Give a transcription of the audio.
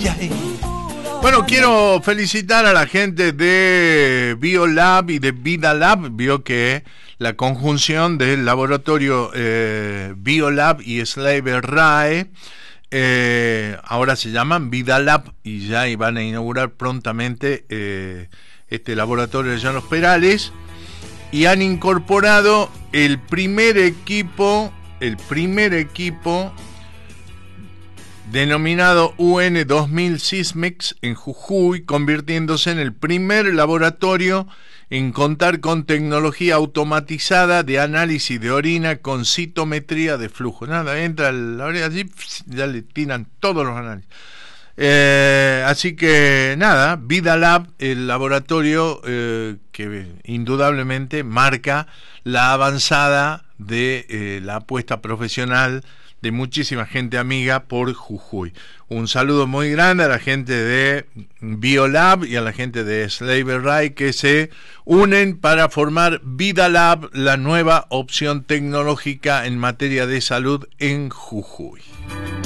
Bueno, quiero felicitar a la gente de Biolab y de VidaLab. Vio que la conjunción del laboratorio Biolab y Slaver RAE ahora se llaman VidaLab y ya van a inaugurar prontamente este laboratorio de Llanos Perales, y han incorporado el primer equipo denominado UN2000 Sysmex en Jujuy, convirtiéndose en el primer laboratorio en contar con tecnología automatizada de análisis de orina con citometría de flujo. Nada, entra la orina allí, ya le tiran todos los análisis. Así que nada, VidaLab, el laboratorio que indudablemente marca la avanzada de la apuesta profesional de muchísima gente amiga por Jujuy. Un saludo muy grande a la gente de Biolab y a la gente de Slaver RAE que se unen para formar VidaLab, la nueva opción tecnológica en materia de salud en Jujuy.